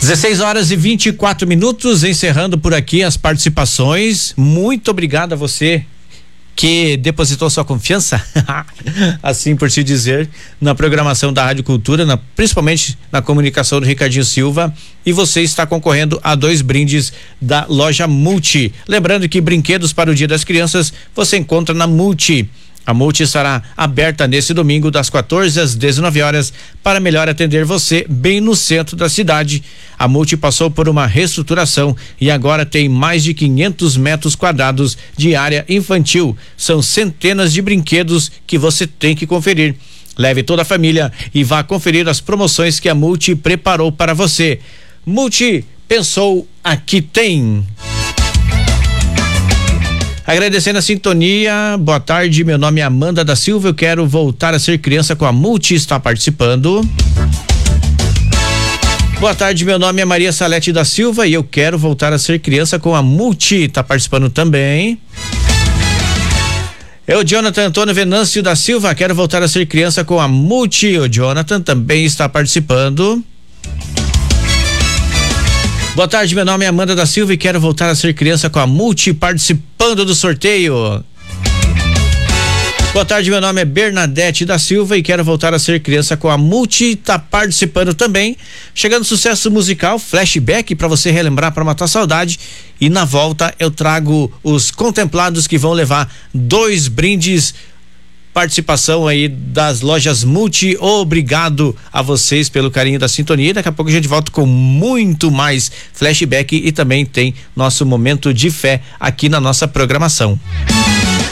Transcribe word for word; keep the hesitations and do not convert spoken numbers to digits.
dezesseis horas e vinte e quatro minutos, encerrando por aqui as participações. Muito obrigado a você que depositou sua confiança, assim por se dizer, na programação da Rádio Cultura, na, principalmente na comunicação do Ricardinho Silva, e você está concorrendo a dois brindes da loja Multi. Lembrando que brinquedos para o Dia das Crianças você encontra na Multi. A Multi estará aberta nesse domingo das quatorze às dezenove horas para melhor atender você bem no centro da cidade. A Multi passou por uma reestruturação e agora tem mais de quinhentos metros quadrados de área infantil. São centenas de brinquedos que você tem que conferir. Leve toda a família e vá conferir as promoções que a Multi preparou para você. Multi pensou, aqui tem. Agradecendo a sintonia, boa tarde, meu nome é Amanda da Silva, eu quero voltar a ser criança com a Multi, está participando. Boa tarde, meu nome é Maria Salete da Silva e eu quero voltar a ser criança com a Multi, está participando também. Eu, Jonathan Antônio Venâncio da Silva, quero voltar a ser criança com a Multi, o Jonathan também está participando. Boa tarde, meu nome é Amanda da Silva e quero voltar a ser criança com a Multi, participando do sorteio. Boa tarde, meu nome é Bernadette da Silva e quero voltar a ser criança com a Multi, tá participando também. Chegando sucesso musical, flashback para você relembrar, para matar saudade, e na volta eu trago os contemplados que vão levar dois brindes. Participação aí das lojas Multi, obrigado a vocês pelo carinho da sintonia. Daqui a pouco a gente volta com muito mais flashback e também tem nosso momento de fé aqui na nossa programação.